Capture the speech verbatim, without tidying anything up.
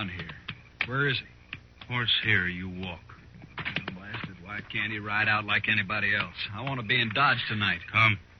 on here. Where is he? Horse here, you walk. Blasted, why can't he ride out like anybody else? I want to be in Dodge tonight. Come.